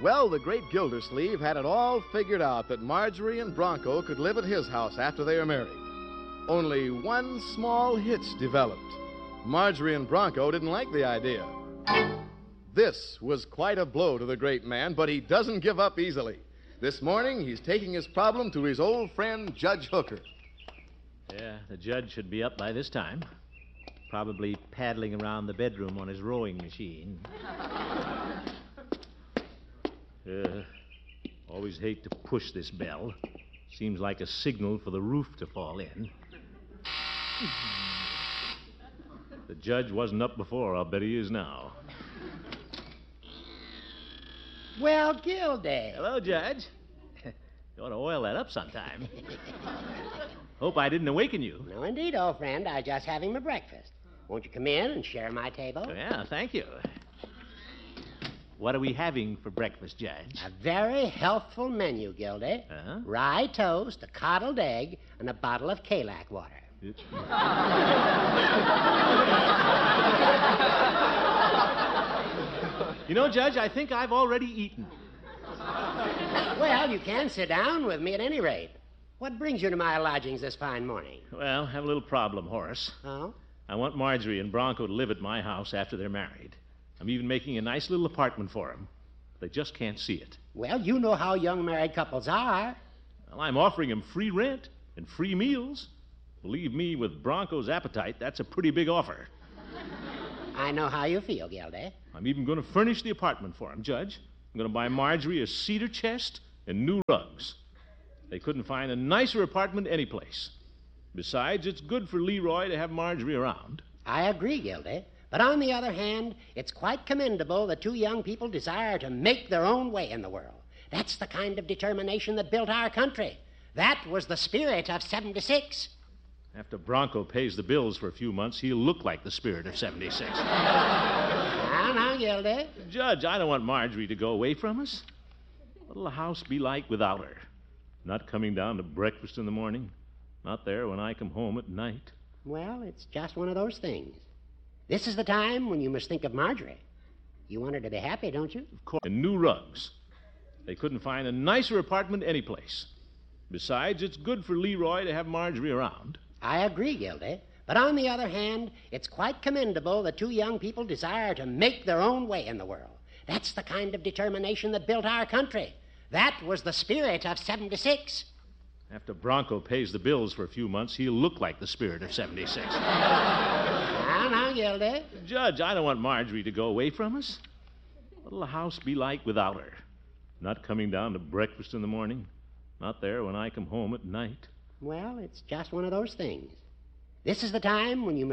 Well, the great Gildersleeve had it all figured out that Marjorie and Bronco could live at his house after they are married. Only one small hitch developed. Marjorie and Bronco didn't like the idea. This was quite a blow to the great man, but he doesn't give up easily. This morning, he's taking his problem to his old friend, Judge Hooker. Yeah, the judge should be up by this time. Probably paddling around the bedroom on his rowing machine. Always hate to push this bell. Seems like a signal for the roof to fall in. The judge wasn't up before. I'll bet he is now. Well, Gildy. Hello, Judge. You ought to oil that up sometime. Hope I didn't awaken you. No, indeed, old friend. I was just having my breakfast. Won't you come in and share my table? Oh, yeah, thank you. What are we having for breakfast, Judge? A very healthful menu, Gildy. Huh? Rye toast, a coddled egg, and a bottle of Kalak water. You know, Judge, I think I've already eaten. Well, you can sit down with me at any rate. What brings you to my lodgings this fine morning? Well, I have a little problem, Horace. Oh? I want Marjorie and Bronco to live at my house after they're married. I'm even making a nice little apartment for them. They just can't see it. Well, you know how young married couples are. Well, I'm offering them free rent and free meals. Believe me, with Bronco's appetite, that's a pretty big offer. I know how you feel, Gildy. I'm even going to furnish the apartment for them, Judge. I'm going to buy Marjorie a cedar chest and new rugs. They couldn't find a nicer apartment anyplace. Besides, it's good for Leroy to have Marjorie around. I agree, Gildy. But on the other hand, it's quite commendable that two young people desire to make their own way in the world. That's the kind of determination that built our country. That was the spirit of 76. After Bronco pays the bills for a few months, he'll look like the spirit of 76. Now, Gildy. Judge, I don't want Marjorie to go away from us. What'll the house be like without her? Not coming down to breakfast in the morning. Not there when I come home at night. Well, it's just one of those things. This is the time when you must think of Marjorie. You want her to be happy, don't you? Of course. And new rugs. They couldn't find a nicer apartment anyplace. Besides, it's good for Leroy to have Marjorie around. I agree, Gildy. But on the other hand, it's quite commendable that two young people desire to make their own way in the world. That's the kind of determination that built our country. That was the spirit of 76. After Bronco pays the bills for a few months, he'll look like the spirit of 76. Now, Gildy. Judge, I don't want Marjorie to go away from us. What'll the house be like without her? Not coming down to breakfast in the morning. Not there when I come home at night. Well, it's just one of those things. This is the time when you